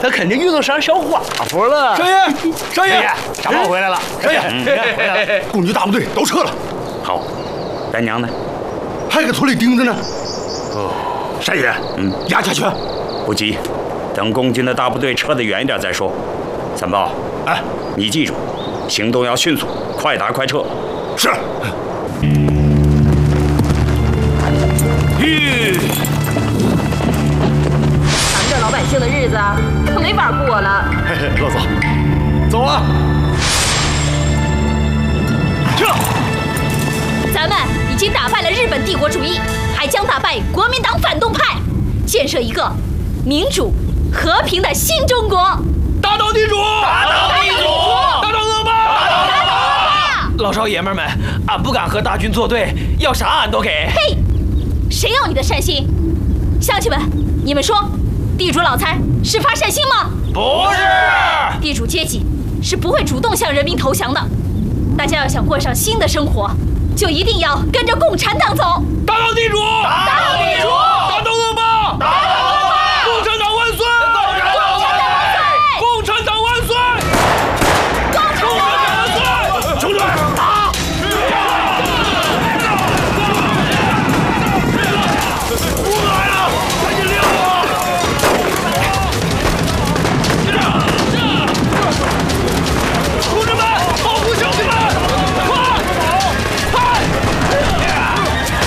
他肯定遇到啥小寡妇了。 少爷，少爷， 傻帽回来了。 少爷， 回来了。 共军大部队都撤了。 好，丹娘呢？ 还搁土里盯着呢。 哦， 少爷，压下去。 不急，等共军的大部队撤得远一点再说。三宝， 哎， 你记住，行动要迅速，快打快撤。 是。 咱们这老百姓的日子可没法过了。 嘿嘿，老总，走啊！ 撤！ 咱们已经打败了日本帝国主义，还将打败国民党反动派，建设一个民主、和平的新中国。 打倒地主！ 打倒地主！ 打倒恶霸！ 打倒恶霸！ 老少爷们们，俺不敢和大军作对，要啥俺都给。 嘿，谁要你的善心？乡亲们，你们说，地主老财是发善心吗？ 不是。 地主阶级是不会主动向人民投降的。大家要想过上新的生活，就一定要跟着共产党走。